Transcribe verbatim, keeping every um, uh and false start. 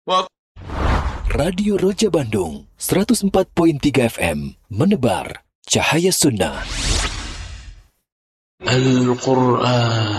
Radio Roja Bandung seratus empat koma tiga F M menebar cahaya sunnah. Al-Quran